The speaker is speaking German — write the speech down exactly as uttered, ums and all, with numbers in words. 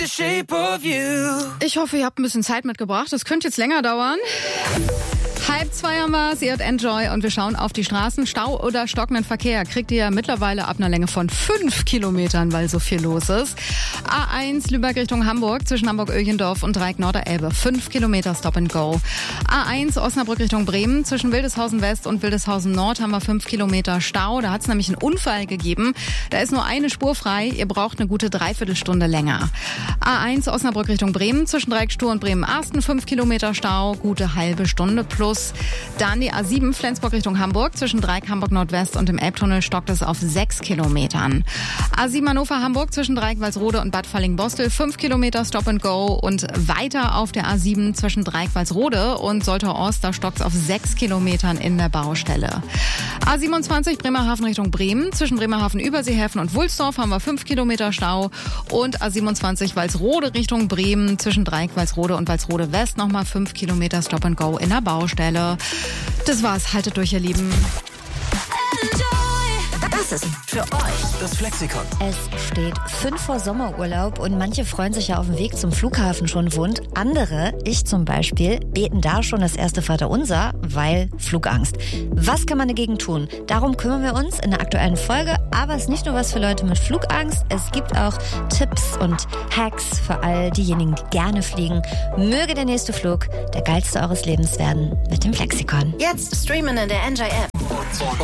Ich hoffe, ihr habt ein bisschen Zeit mitgebracht. Das könnte jetzt länger dauern. Halb zwei haben wir, ihr hört Enjoy und wir schauen auf die Straßen. Stau oder stockenden Verkehr kriegt ihr mittlerweile ab einer Länge von fünf Kilometern, weil so viel los ist. A eins Lübeck Richtung Hamburg zwischen Hamburg-Öhlendorf und Dreieck Norderelbe. fünf Kilometer Stop and Go. A eins Osnabrück Richtung Bremen zwischen Wildeshausen West und Wildeshausen Nord haben wir fünf Kilometer Stau. Da hat es nämlich einen Unfall gegeben. Da ist nur eine Spur frei. Ihr braucht eine gute Dreiviertelstunde länger. A eins Osnabrück Richtung Bremen zwischen Dreieck Stur und Bremen-Arsten. fünf Kilometer Stau. Gute halbe Stunde plus. Dann die A sieben Flensburg Richtung Hamburg. Zwischen Dreieck Hamburg Nordwest und dem Elbtunnel stockt es auf sechs Kilometern. A sieben Hannover Hamburg zwischen Dreieck Walsrode und Bad Falling-Bostel. fünf Kilometer Stop and Go. Und weiter auf der A sieben zwischen Dreieck Walsrode und Soltau-Ost. Da stockt es auf sechs Kilometern in der Baustelle. A siebenundzwanzig Bremerhaven Richtung Bremen. Zwischen Bremerhaven, Überseehäfen und Wulsdorf haben wir fünf Kilometer Stau. Und A siebenundzwanzig Walsrode Richtung Bremen. Zwischen Dreieck Walsrode und Walsrode West nochmal fünf Kilometer Stop and Go in der Baustelle. Das war's. Haltet durch, ihr Lieben. Das ist für euch das Flexikon. Es steht fünf vor Sommerurlaub und manche freuen sich ja auf dem Weg zum Flughafen schon wund. Andere, ich zum Beispiel, beten da schon das erste Vaterunser, weil Flugangst. Was kann man dagegen tun? Darum kümmern wir uns in der aktuellen Folge. Aber es ist nicht nur was für Leute mit Flugangst. Es gibt auch Tipps und Hacks für all diejenigen, die gerne fliegen. Möge der nächste Flug der geilste eures Lebens werden mit dem Flexikon. Jetzt streamen in der Enjoy App.